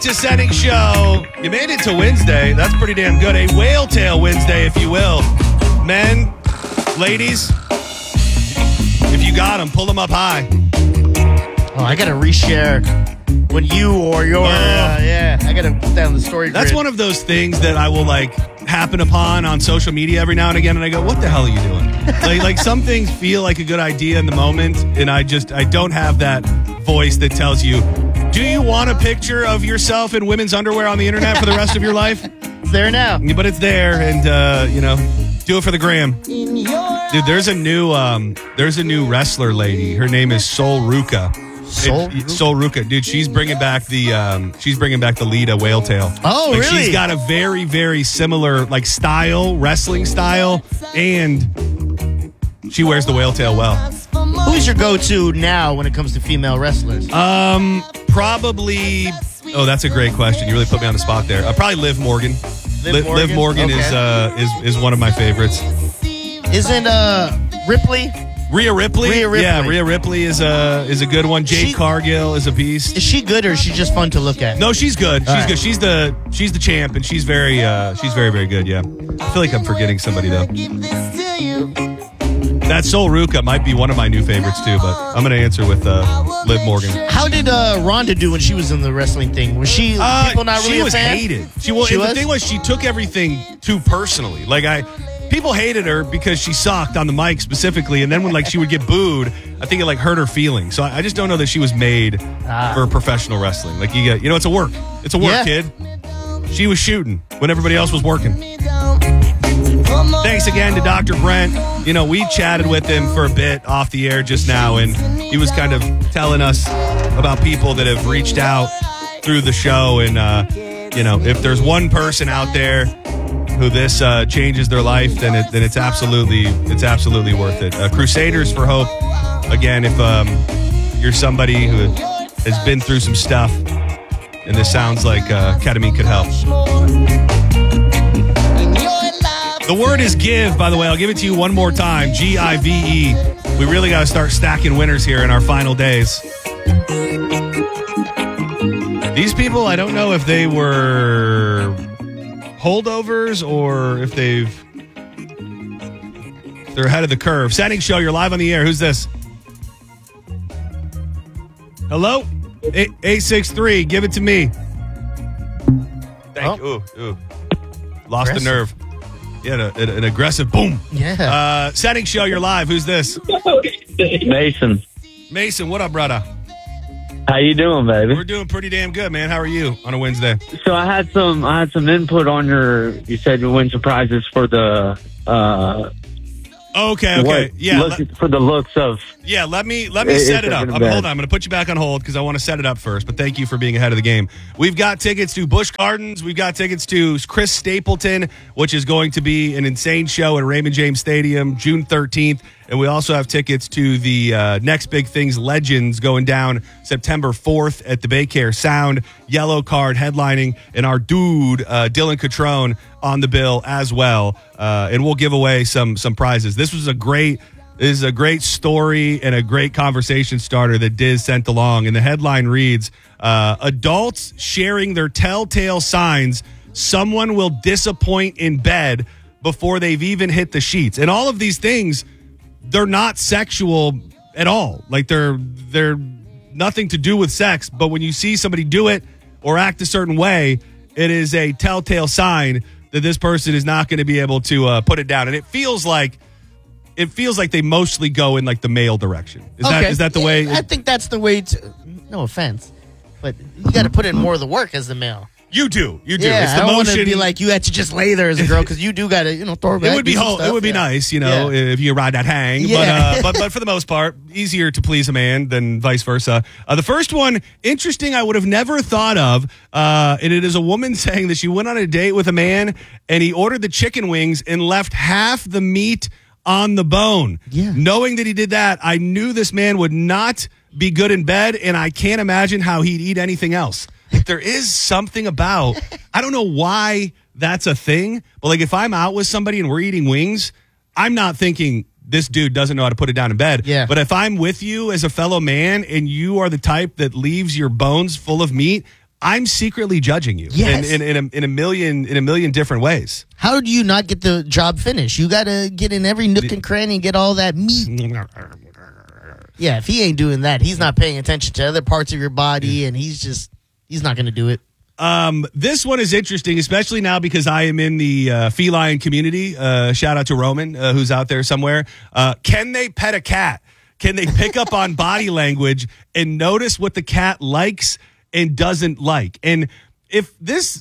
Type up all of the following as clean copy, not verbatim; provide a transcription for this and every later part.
Descending show. You made it to Wednesday. That's pretty damn good. A whale tail Wednesday, if you will. Men, ladies, if you got them, pull them up high. Oh, I got to reshare when you or your... I got to put that on the story grid. That's one of those things that I will, happen upon on social media every now and again, and I go, what the hell are you doing? like some things feel like a good idea in the moment, and I don't have that voice that tells you, do you want a picture of yourself in women's underwear on the internet for the rest of your life? It's there now. But it's there, and, do it for the gram. Dude, there's a new wrestler lady. Her name is Sol Ruka. Sol Ruka. Dude, she's bringing back the Lita whale tail. Oh, really? She's got a very, very similar, style, wrestling style, and she wears the whale tail well. Who's your go-to now when it comes to female wrestlers? Probably. Oh, that's a great question. You really put me on the spot there. Probably Liv Morgan. Liv Morgan okay. is one of my favorites. Isn't Ripley? Rhea Ripley? Yeah, Rhea Ripley is a good one. Jade Cargill is a beast. Is she good or is she just fun to look at? No, she's good. Good. She's the champ, and she's very, very good. Yeah, I feel like I'm forgetting somebody though. That Sol Ruka might be one of my new favorites too, but I'm going to answer with Liv Morgan. How did Ronda do when she was in the wrestling thing? Was she people not really she was a fan? hated. The thing was, she took everything too personally. People hated her because she sucked on the mic specifically, and then when she would get booed, I think it hurt her feelings. So I just don't know that she was made for professional wrestling. It's a work. It's a work, kid. She was shooting when everybody else was working. Thanks again to Dr. Brent. We chatted with him for a bit off the air just now, and he was kind of telling us about people that have reached out through the show. And, if there's one person out there who this changes their life, then it's absolutely worth it. Crusaders for Hope. Again, if you're somebody who has been through some stuff, and this sounds like ketamine could help. The word is give, by the way. I'll give it to you one more time. Give. We really got to start stacking winners here in our final days. These people, I don't know if they were holdovers or if they're ahead of the curve. Setting show, you're live on the air. Who's this? Hello? 863, give it to me. Thank you. Ooh. Lost the nerve. Yeah, an aggressive boom. Yeah. Setting show, you're live. Who's this? Mason. Mason, what up, brother? How you doing, baby? We're doing pretty damn good, man. How are you on a Wednesday? So I had some input on you said you win some prizes for the Okay. Yeah. For the looks of... Yeah, let me set it up. Hold on, I'm going to put you back on hold because I want to set it up first, but thank you for being ahead of the game. We've got tickets to Busch Gardens. We've got tickets to Chris Stapleton, which is going to be an insane show at Raymond James Stadium, June 13th. And we also have tickets to the Next Big Things Legends going down September 4th at the Baycare Sound. Yellow Card headlining, and our dude, Dylan Catrone, on the bill as well. And we'll give away some prizes. This is a great story and a great conversation starter that Diz sent along. And the headline reads, adults sharing their telltale signs someone will disappoint in bed before they've even hit the sheets. And all of these things, they're not sexual at all. They're nothing to do with sex. But when you see somebody do it or act a certain way, it is a telltale sign that this person is not going to be able to put it down. And it feels like they mostly go in the male direction. Is that the way? I think that's the way to. No offense, but you got to put in more of the work as the male. You do. Yeah, it's the I don't want motion. to be like you had to just lay there as a girl because you do got to throw back. It would be nice, if you ride that hang. Yeah. But for the most part, easier to please a man than vice versa. The first one, interesting. I would have never thought of, and it is a woman saying that she went on a date with a man and he ordered the chicken wings and left half the meat on the bone. Yeah. Knowing that he did that, I knew this man would not be good in bed, and I can't imagine how he'd eat anything else. There is something about, I don't know why that's a thing, but if I'm out with somebody and we're eating wings, I'm not thinking this dude doesn't know how to put it down in bed. Yeah. But if I'm with you as a fellow man and you are the type that leaves your bones full of meat, I'm secretly judging you in a million different ways. How do you not get the job finished? You got to get in every nook and cranny and get all that meat. Yeah, if he ain't doing that, he's not paying attention to other parts of your body, and he's not going to do it. This one is interesting, especially now because I am in the feline community. Shout out to Roman, who's out there somewhere. Can they pet a cat? Can they pick up on body language and notice what the cat likes and doesn't like? And if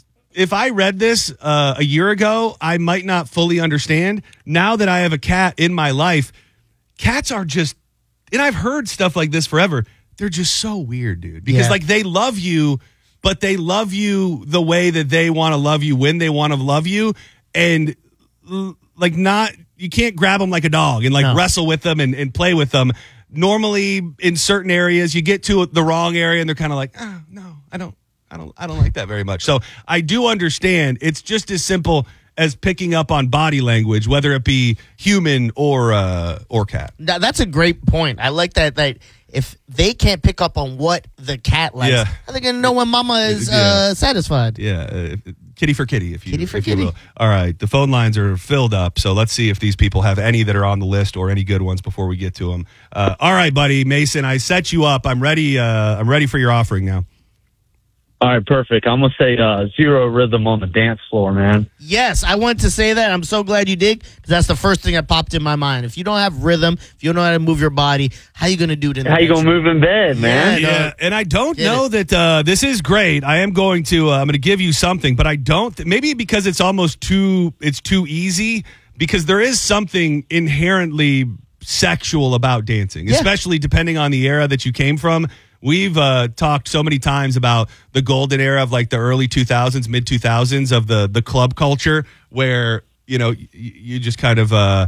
I read this a year ago, I might not fully understand. Now that I have a cat in my life, cats are just, and I've heard stuff like this forever, they're just so weird, dude. Because like they love you, but they love you the way that they want to love you when they want to love you. And like you can't grab them like a dog and wrestle with them and play with them. Normally in certain areas, you get to the wrong area and they're kind of like, oh, no, I don't like that very much. So I do understand. It's just as simple as picking up on body language, whether it be human or cat. Now, that's a great point. I like that if they can't pick up on what the cat likes, how are they going to know when mama is satisfied? Yeah, kitty for kitty, if you kitty. will. All right, the phone lines are filled up, so let's see if these people have any that are on the list or any good ones before we get to them. All right, buddy, Mason, I set you up. I'm ready for your offering now. All right, perfect. I'm going to say zero rhythm on the dance floor, man. Yes, I wanted to say that. I'm so glad you did, because that's the first thing that popped in my mind. If you don't have rhythm, if you don't know how to move your body, how you going to do it in the How you going to move in bed, man? Yeah, and I don't know that this is great. I am going to I'm going to give you something, but I don't maybe because it's almost too easy, because there is something inherently sexual about dancing, especially depending on the era that you came from. We've talked so many times about the golden era of like the early 2000s, mid 2000s of the club culture, where, you know, you just kind of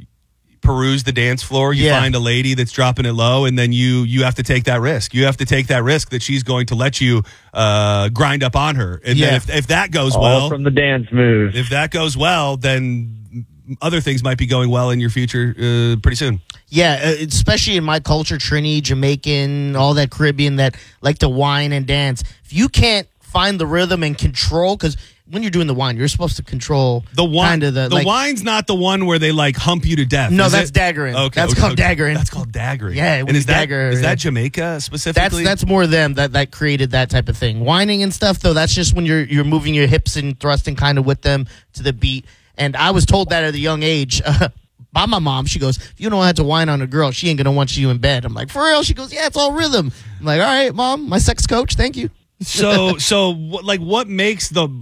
peruse the dance floor. You find a lady that's dropping it low, and then you have to take that risk. You have to take that risk that she's going to let you grind up on her. And then if that goes well, from the dance move. If that goes well, then other things might be going well in your future pretty soon. Yeah, especially in my culture, Trini, Jamaican, all that Caribbean that like to whine and dance. If you can't find the rhythm and control, because when you're doing the whine, you're supposed to control the whine. The whine's not the one where they like hump you to death. No, that's daggering. Okay, that's called daggering. That's called daggering. Yeah, and is that Jamaica specifically? That's more them that created that type of thing. Whining and stuff, though, that's just when you're moving your hips and thrusting kind of with them to the beat. And I was told that at a young age by my mom. She goes, if you don't have to whine on a girl, she ain't going to want you in bed. I'm like, for real? She goes, yeah, it's all rhythm. I'm like, all right, Mom, my sex coach, thank you. So what makes the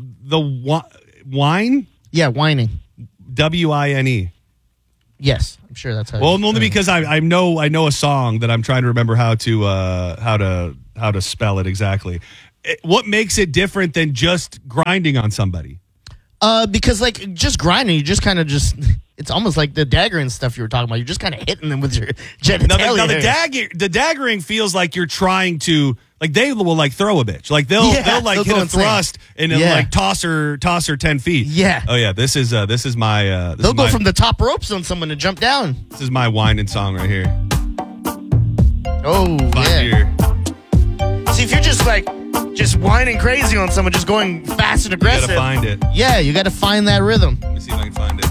whine? Yeah, whining. W-I-N-E. Yes, I'm sure that's how. Well, only because I know a song that I'm trying to remember how to spell it exactly. What makes it different than just grinding on somebody? Because like just grinding, you just kind of it's almost like the daggering stuff you were talking about. You're just kind of hitting them with your genitalia. Now the daggering feels like you're trying to, like, they will like throw a bitch. Like they'll like hit a thrust and then like toss her 10 feet. Yeah. Oh yeah. This is my. They'll go from the top ropes on someone to jump down. This is my whining song right here. Oh yeah. See, if you're just whining crazy on someone, just going fast and aggressive. You gotta find it. Yeah, you gotta find that rhythm. Let me see if I can find it.